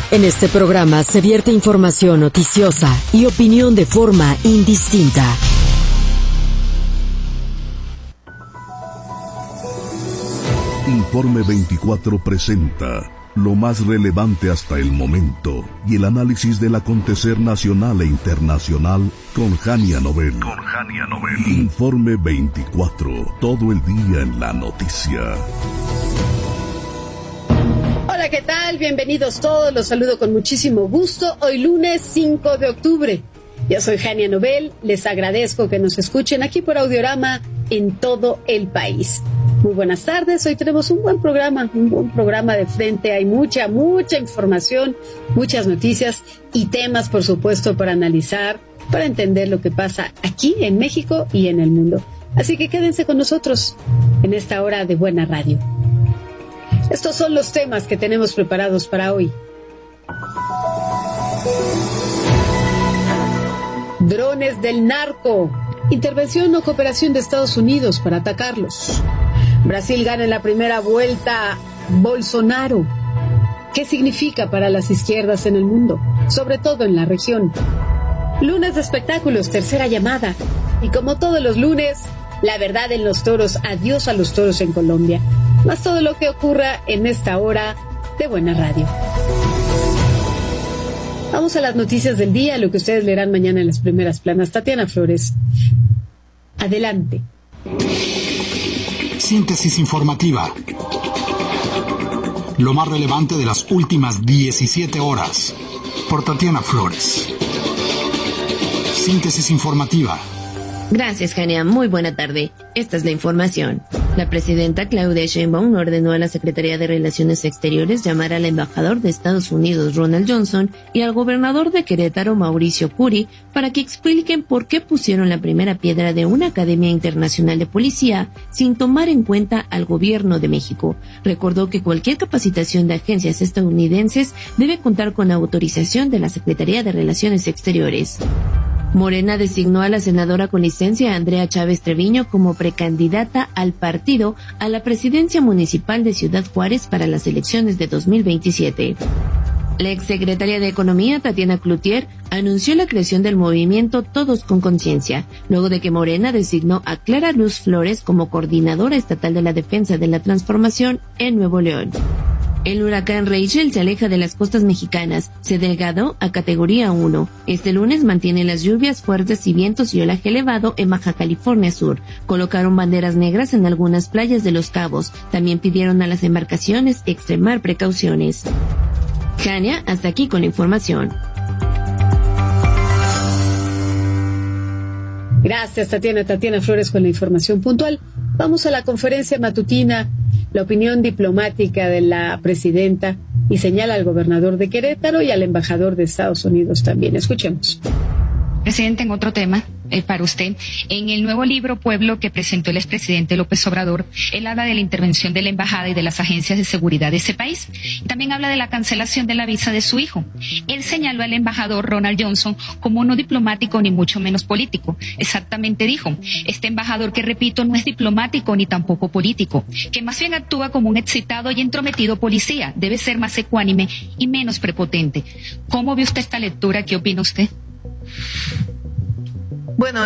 En este programa se vierte información noticiosa y opinión de forma indistinta. Informe 24 presenta lo más relevante hasta el momento y el análisis del acontecer nacional e internacional con Jania Nobel. Informe 24, todo el día en la noticia. Hola, ¿qué tal? Bienvenidos todos, los saludo con muchísimo gusto. Hoy lunes 5 de octubre. Yo soy Jania Nobel, les agradezco que nos escuchen aquí por Audiorama en todo el país. Muy buenas tardes, hoy tenemos un buen programa de frente, hay mucha información, muchas noticias y temas, por supuesto, para analizar, para entender lo que pasa aquí en México y en el mundo. Así que quédense con nosotros en esta hora de buena radio. Estos son los temas que tenemos preparados para hoy. Drones del narco. Intervención o cooperación de Estados Unidos para atacarlos. Brasil gana en la primera vuelta Bolsonaro. ¿Qué significa para las izquierdas en el mundo? Sobre todo en la región. Lunes de espectáculos, tercera llamada. Y como todos los lunes, la verdad en los toros. Adiós a los toros en Colombia. Más todo lo que ocurra en esta hora de buena radio. Vamos a las noticias del día, lo que ustedes leerán mañana en las primeras planas. Tatiana Flores, adelante. Síntesis informativa. Lo más relevante de las últimas 17 horas. Por Tatiana Flores. Síntesis informativa. Gracias, Jania. Muy buena tarde. Esta es la información. La presidenta Claudia Sheinbaum ordenó a la Secretaría de Relaciones Exteriores llamar al embajador de Estados Unidos, Ronald Johnson, y al gobernador de Querétaro, Mauricio Curi, para que expliquen por qué pusieron la primera piedra de una Academia Internacional de Policía sin tomar en cuenta al gobierno de México. Recordó que cualquier capacitación de agencias estadounidenses debe contar con la autorización de la Secretaría de Relaciones Exteriores. Morena designó a la senadora con licencia Andrea Chávez Treviño como precandidata al partido a la presidencia municipal de Ciudad Juárez para las elecciones de 2027. La exsecretaria de Economía, Tatiana Cloutier, anunció la creación del movimiento Todos con Conciencia, luego de que Morena designó a Clara Luz Flores como coordinadora estatal de la defensa de la transformación en Nuevo León. El huracán Rachel se aleja de las costas mexicanas, se degradó a categoría 1. Este lunes mantiene las lluvias fuertes y vientos y oleaje elevado en Baja California Sur. Colocaron banderas negras en algunas playas de Los Cabos. También pidieron a las embarcaciones extremar precauciones. Jania, hasta aquí con la información. Gracias, Tatiana Flores, con la información puntual. Vamos a la conferencia matutina, la opinión diplomática de la presidenta, y señala al gobernador de Querétaro y al embajador de Estados Unidos también. Escuchemos. Presidente, en otro tema para usted, en el nuevo libro Pueblo que presentó el expresidente López Obrador, él habla de la intervención de la embajada y de las agencias de seguridad de ese país. También habla de la cancelación de la visa de su hijo. Él señaló al embajador Ronald Johnson como no diplomático ni mucho menos político. Exactamente dijo, este embajador que repito no es diplomático ni tampoco político, que más bien actúa como un excitado y entrometido policía, debe ser más ecuánime y menos prepotente. ¿Cómo ve usted esta lectura? ¿Qué opina usted? Bueno,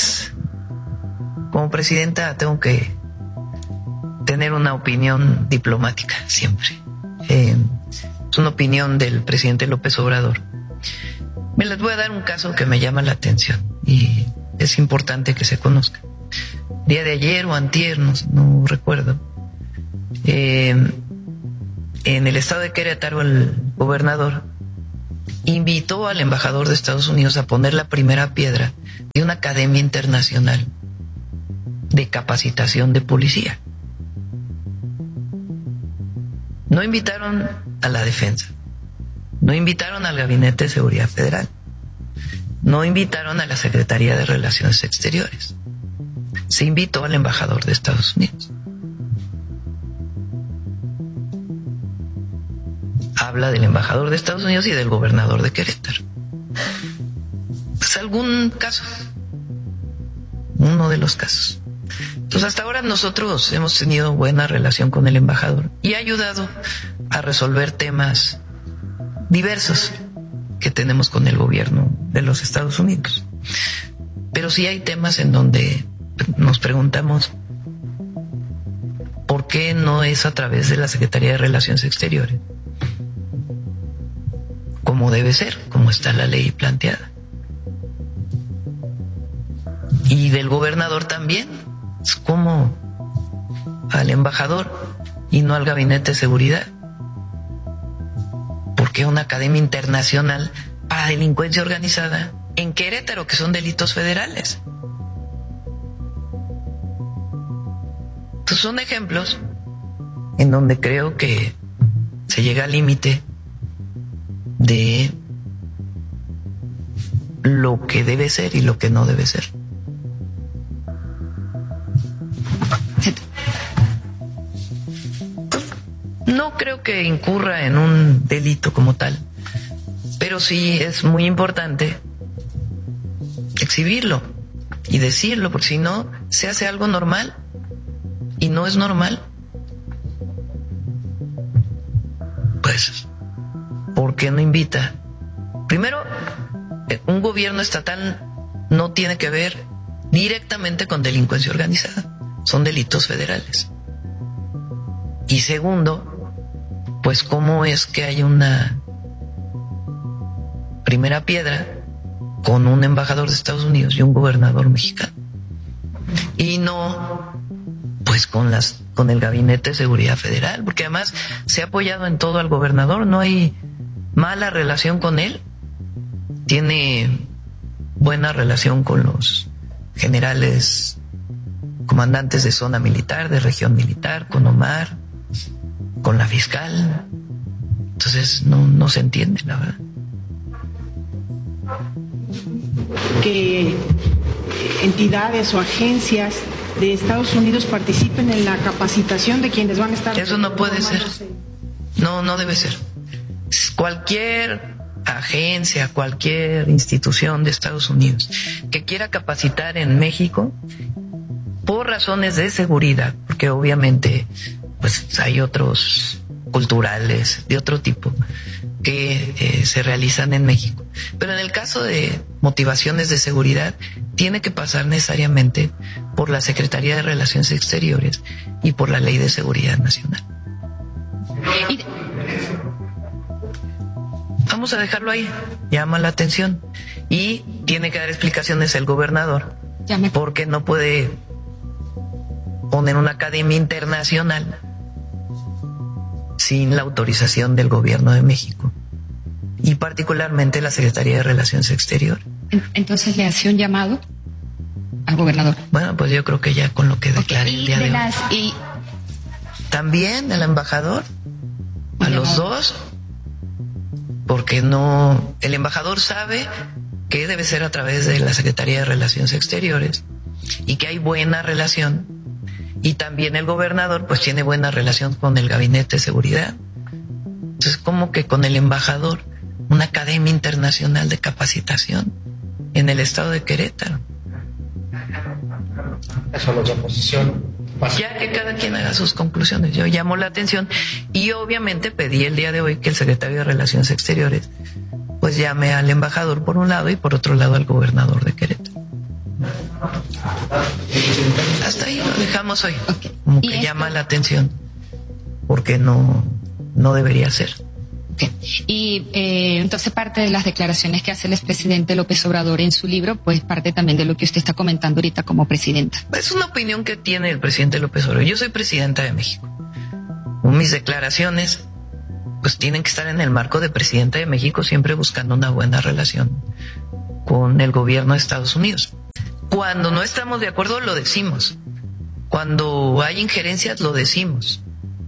como presidenta tengo que tener una opinión diplomática siempre. Es una opinión del presidente López Obrador. Me les voy a dar un caso que me llama la atención y es importante que se conozca. Día de ayer o antier, no recuerdo, en el estado de Querétaro el gobernador invitó al embajador de Estados Unidos a poner la primera piedra de una academia internacional de capacitación de policía. No invitaron a la defensa, no invitaron al Gabinete de Seguridad Federal, no invitaron a la Secretaría de Relaciones Exteriores, se invitó al embajador de Estados Unidos. Habla del embajador de Estados Unidos y del gobernador de Querétaro. Pues algún caso, uno de los casos. Entonces hasta ahora nosotros hemos tenido buena relación con el embajador y ha ayudado a resolver temas diversos que tenemos con el gobierno de los Estados Unidos. Pero sí hay temas en donde nos preguntamos ¿por qué no es a través de la Secretaría de Relaciones Exteriores? Como debe ser, como está la ley planteada. Y del gobernador también, como al embajador y no al Gabinete de Seguridad. ¿Por qué una academia internacional para delincuencia organizada en Querétaro, que son delitos federales? Pues son ejemplos en donde creo que se llega al límite de lo que debe ser y lo que no debe ser. No creo que incurra en un delito como tal, pero sí es muy importante exhibirlo y decirlo, porque si no, se hace algo normal y no es normal. Pues, ¿por qué no invita? Primero, un gobierno estatal no tiene que ver directamente con delincuencia organizada, son delitos federales. Y segundo, pues cómo es que hay una primera piedra con un embajador de Estados Unidos y un gobernador mexicano, y no pues con el Gabinete de Seguridad Federal, porque además se ha apoyado en todo al gobernador, no hay mala relación con él, tiene buena relación con los generales comandantes de zona militar, de región militar, con Omar, con la fiscal. Entonces no se entiende, la verdad. Que entidades o agencias de Estados Unidos participen en la capacitación de quienes van a estar... Eso no puede ser. No debe ser. Cualquier agencia, cualquier institución de Estados Unidos que quiera capacitar en México por razones de seguridad, porque obviamente pues hay otros culturales de otro tipo que se realizan en México, pero en el caso de motivaciones de seguridad tiene que pasar necesariamente por la Secretaría de Relaciones Exteriores y por la Ley de Seguridad Nacional. Vamos a dejarlo ahí, llama la atención, y tiene que dar explicaciones el gobernador, porque no puede poner una academia internacional sin la autorización del gobierno de México y particularmente la Secretaría de Relaciones Exteriores. Entonces le hace un llamado al gobernador. Bueno, pues yo creo que ya con lo que declaré el día de hoy. También el embajador, a los dos, porque no, el embajador sabe que debe ser a través de la Secretaría de Relaciones Exteriores y que hay buena relación, y también el gobernador pues tiene buena relación con el Gabinete de Seguridad. Entonces, como que con el embajador, una academia internacional de capacitación en el estado de Querétaro. Eso no es oposición. Ya que cada quien haga sus conclusiones. Yo llamo la atención y obviamente pedí el día de hoy que el secretario de Relaciones Exteriores pues llame al embajador por un lado y por otro lado al gobernador de Querétaro. Hasta ahí lo dejamos hoy. Como que llama la atención, porque no debería ser. Okay. Y entonces parte de las declaraciones que hace el expresidente López Obrador en su libro, pues parte también de lo que usted está comentando ahorita como presidenta. Es una opinión que tiene el presidente López Obrador. Yo soy presidenta de México. Mis declaraciones pues tienen que estar en el marco de presidenta de México, siempre buscando una buena relación con el gobierno de Estados Unidos. Cuando no estamos de acuerdo lo decimos. Cuando hay injerencias lo decimos.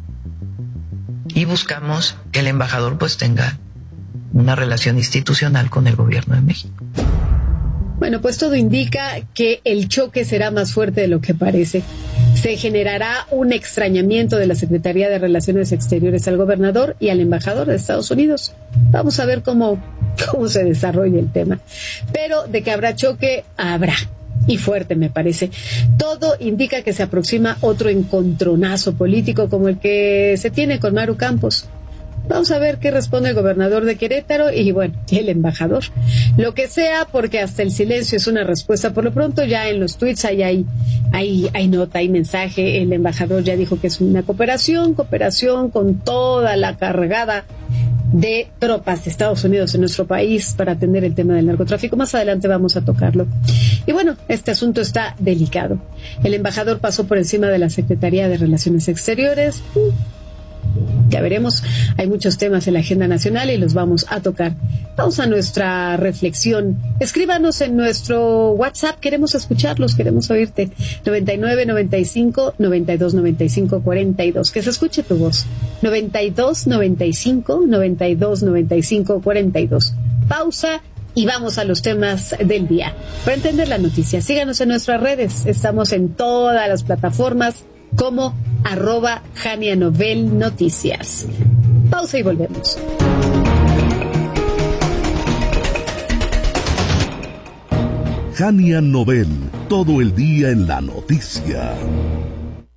Y buscamos que el embajador pues tenga una relación institucional con el gobierno de México. Bueno, pues todo indica que el choque será más fuerte de lo que parece. Se generará un extrañamiento de la Secretaría de Relaciones Exteriores al gobernador y al embajador de Estados Unidos. Vamos a ver cómo se desarrolla el tema. Pero de que habrá choque, habrá. Y fuerte, me parece. Todo indica que se aproxima otro encontronazo político como el que se tiene con Maru Campos. Vamos a ver qué responde el gobernador de Querétaro y bueno, el embajador. Lo que sea, porque hasta el silencio es una respuesta. Por lo pronto ya en los tweets hay nota, hay mensaje. El embajador ya dijo que es una cooperación con toda la cargada de tropas de Estados Unidos en nuestro país para atender el tema del narcotráfico. Más adelante vamos a tocarlo. Y bueno, este asunto está delicado. El embajador pasó por encima de la Secretaría de Relaciones Exteriores. Ya veremos, hay muchos temas en la agenda nacional y los vamos a tocar. Vamos a nuestra reflexión. Escríbanos en nuestro WhatsApp, queremos escucharlos, queremos oírte. 99 95 92 95 42. Que se escuche tu voz. 92 95 92 95 42. Pausa y vamos a los temas del día. Para entender la noticia, síganos en nuestras redes. Estamos en todas las plataformas como @JaniaNovelNoticias. Pausa y volvemos. Jania Novel, todo el día en la noticia.